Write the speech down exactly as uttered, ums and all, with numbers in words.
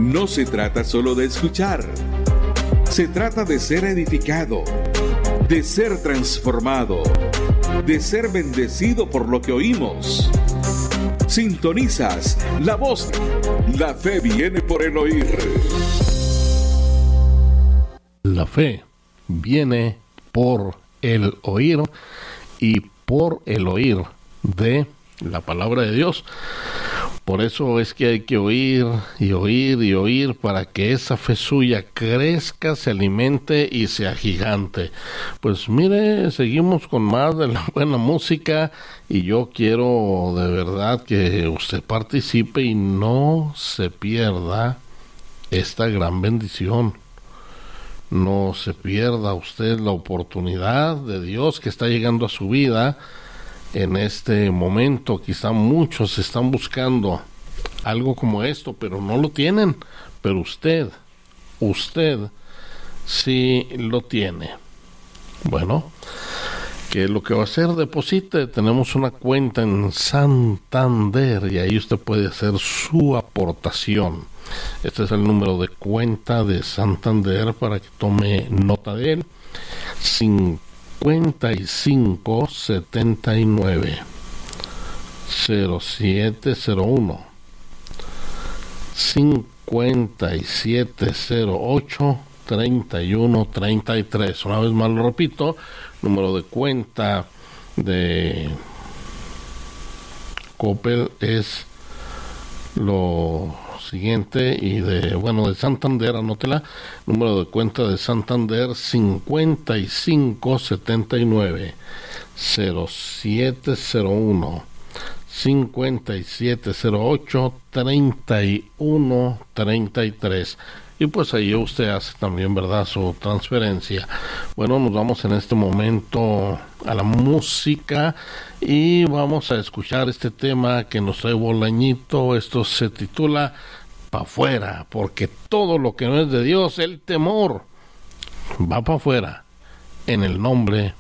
No se trata solo de escuchar. Se trata de ser edificado, de ser transformado, de ser bendecido por lo que oímos. Sintonizas la voz. La fe viene por el oír. La fe viene por el oír y por el oír de la palabra de Dios. Por eso es que hay que oír y oír y oír para que esa fe suya crezca, se alimente y sea gigante. Pues mire, seguimos con más de la buena música y yo quiero de verdad que usted participe y no se pierda esta gran bendición. No se pierda usted la oportunidad de Dios que está llegando a su vida. En este momento quizá muchos están buscando algo como esto, pero no lo tienen. Pero usted, usted sí lo tiene. Bueno, ¿qué es lo que va a hacer? Deposite. Tenemos una cuenta en Santander y ahí usted puede hacer su aportación. Este es el número de cuenta de Santander para que tome nota de él. cincuenta y cinco setenta y nueve cero siete cero uno cincuenta y siete cero ocho treinta y uno treinta y tres. Una vez más lo repito, número de cuenta de Coppel es lo siguiente, y de, bueno, de Santander, anótela, número de cuenta de Santander cincuenta y cinco setenta y nueve cero siete cero uno cincuenta y siete cero ocho treinta y uno treinta y tres. Y pues ahí usted hace también, ¿verdad?, su transferencia. Bueno, nos vamos en este momento a la música y vamos a escuchar este tema que nos trae Bolañito. Esto se titula Pa' afuera, porque todo lo que no es de Dios, el temor, va para afuera, en el nombre